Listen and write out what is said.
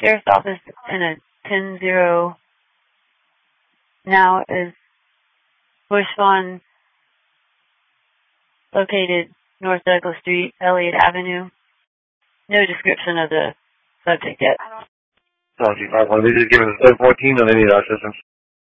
Sheriff's Office in a 10-0. Now is Bush Vaughn, located North Douglas Street, Elliott Avenue. No description of the subject yet. This is given to 714 on any of our systems.